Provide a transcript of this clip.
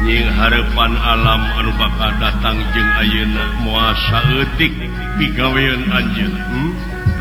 Harepan alam anu bakal datang jeung ayeuna moal saeutik pigawean anjeun